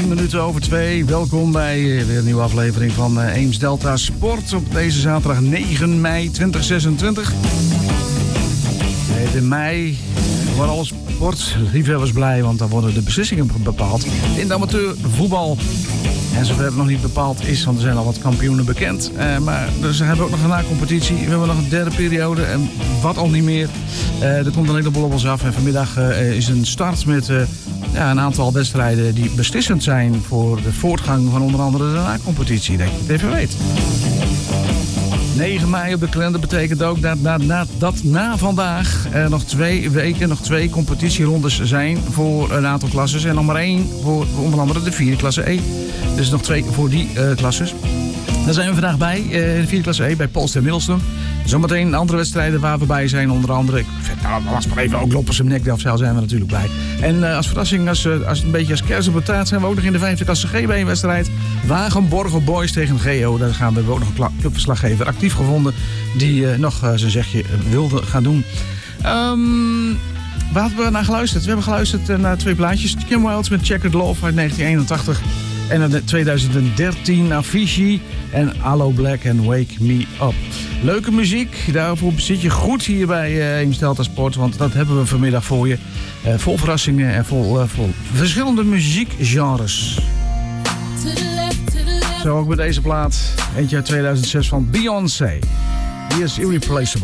10 minuten over 2. Welkom bij weer een nieuwe aflevering van Eems Delta Sport op deze zaterdag 9 mei 2026. In mei worden alle sportliefhebbers blij, want dan worden de beslissingen bepaald in de amateurvoetbal. En zover het nog niet bepaald is, want er zijn al wat kampioenen bekend. Maar dus we hebben ook nog een na-competitie. We hebben nog een derde periode en wat al niet meer. Er komt een heleboel op ons af. En vanmiddag is een start met een aantal wedstrijden die beslissend zijn voor de voortgang van onder andere de na-competitie. Dat je het even weet. 9 mei op de kalender betekent ook dat na vandaag nog 2 weken, nog 2 competitierondes zijn voor een aantal klasses. En nog maar 1 voor onder andere de 4e klasse E. Dus nog 2 voor die klasses. Daar zijn we vandaag bij, de 4e klasse E, bij Polster en Middelstum. Zometeen andere wedstrijden waar we bij zijn, onder andere, ik was maar even ook Loppersum Nekdelfzijl zijn we natuurlijk bij. En als verrassing, als een beetje als kerst op de taart, zijn we ook nog in de 5e klasse G bij een wedstrijd. Wagenborgel Boys tegen GO. Daar hebben we ook nog een clubverslaggever actief gevonden die nog zijn zegje wilde gaan doen. Waar hebben we naar geluisterd? We hebben geluisterd naar 2 plaatjes. Kim Wilde met Checkered Love uit 1981. En in 2013 Avicii en Aloe Black en Wake Me Up. Leuke muziek, daarvoor zit je goed hier bij Eems Delta Sport, want dat hebben we vanmiddag voor je. Vol verrassingen en vol verschillende muziekgenres. Zo ook bij deze plaat, eentje uit 2006 van Beyoncé. Hier is Irreplaceable.